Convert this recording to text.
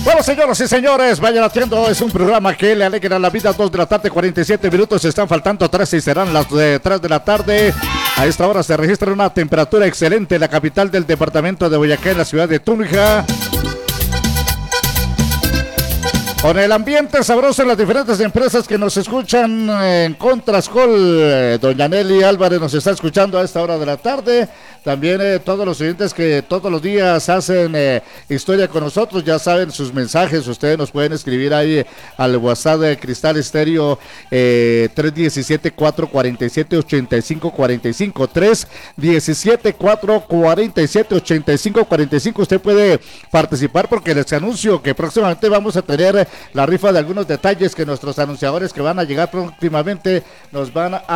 Bueno, señoras y señores, vayan atiendo. Es un programa que le alegra la vida. 2 de la tarde, 47 minutos. Están faltando 3 y serán las 3 de la tarde. A esta hora se registra una temperatura excelente en la capital del departamento de Boyacá, en la ciudad de Tunja. Con el ambiente sabroso en las diferentes empresas que nos escuchan en Contrascol. Doña Nelly Álvarez nos está escuchando a esta hora de la tarde. También todos los oyentes que todos los días hacen historia con nosotros, ya saben sus mensajes. Ustedes nos pueden escribir ahí al WhatsApp de Cristal Estéreo 317-447-8545. 317-447-8545. Usted puede participar porque les anuncio que próximamente vamos a tener la rifa de algunos detalles que nuestros anunciadores que van a llegar próximamente nos van a